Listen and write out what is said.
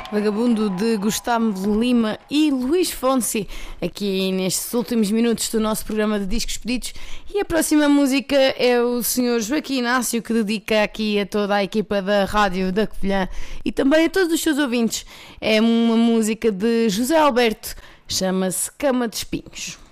Vagabundo de Gustavo Lima e Luís Fonsi, aqui nestes últimos minutos do nosso programa de Discos Pedidos. E a próxima música é o Sr. Joaquim Inácio, que dedica aqui a toda a equipa da Rádio da Covilhã e também a todos os seus ouvintes. É uma música de José Alberto, chama-se Cama de Espinhos.